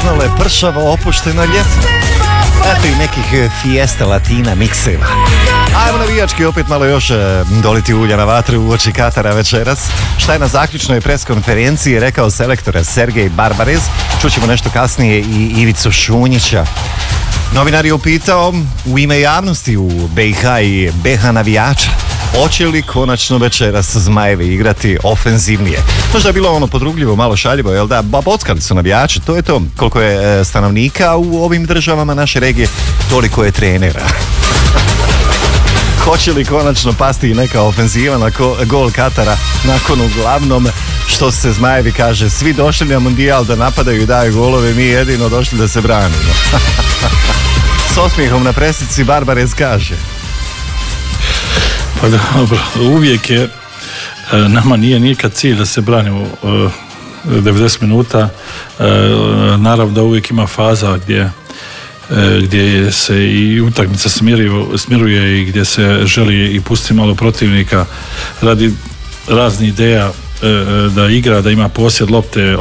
Iznole pršavo opušteno ljeto. Eto i nekih fiesta latina mikseva. Ajmo navijački opet malo još doliti ulja na vatru u oči Katara večeras. Šta je na zaključnoj pres konferenciji rekao selektor Sergej Barbarez. Čućemo nešto kasnije i Ivicu Šunjića. Novinar je upitao u ime javnosti u BiH i BiH navijača hoće li konačno večeras Zmajevi igrati ofenzivnije. Možda je bilo ono podrugljivo, malo šaljivo, jel da? Bockali su navijači, to je to. Koliko je stanovnika u ovim državama naše regije, toliko je trenera. Hoće li konačno pasti i neka ofenziva na gol Katara nakon uglavnom što se Zmajevi kaže svi došli na mundijal da napadaju i daju golove, mi jedino došli da se branimo. S osmijehom na presici Barbarez kaže: Pa dobro, uvijek je, nama nije nikad cilj da se branimo 90 minuta, naravno da uvijek ima faza gdje se i utakmica smiruje i gdje se želi i pustiti malo protivnika radi raznih ideja da igra, da ima posjed lopte,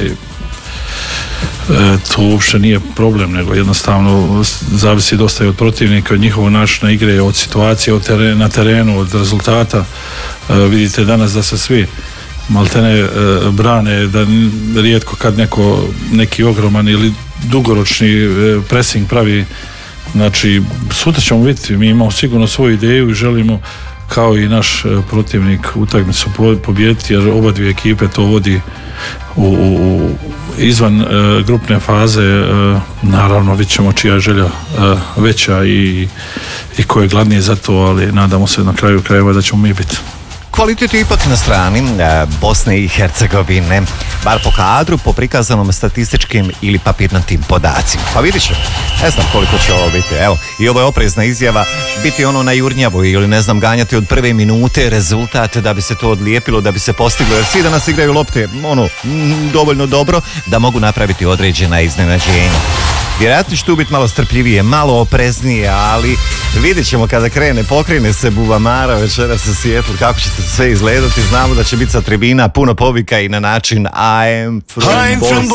to uopće nije problem, nego jednostavno zavisi dosta i od protivnika, od njihovog načina igre, od situacije na terenu, od rezultata. Vidite danas da se svi maltene brane, da rijetko kad neki ogroman ili dugoročni pressing pravi. Znači, sutra ćemo vidjeti, mi imamo sigurno svoju ideju i želimo kao i naš protivnik utakmicu pobijediti, jer oba dvije ekipe to vodi u izvan grupne faze. Naravno vidjet ćemo čija je želja veća i ko je gladniji za to, ali nadamo se na kraju krajeva da ćemo mi biti. Kvalitet je ipak na strani Bosne i Hercegovine, bar po kadru, po prikazanom statističkim ili papirnatim podacima. Pa vidit ćemo, ne znam koliko će ovo biti. Evo, i ovo je oprezna izjava, biti ono na jurnjavu ili ne znam ganjati od prve minute rezultat da bi se to odlijepilo, da bi se postiglo, jer svi danas igraju lopte dovoljno dobro da mogu napraviti određena iznenađenja. Vjerojatno će tu biti malo strpljivije, malo opreznije, ali vidjet ćemo kada pokrene se bubamara večeras sa Seattle, kako će sve izgledati. Znamo da će biti sa tribina puno povika i na način I am from Bosnia.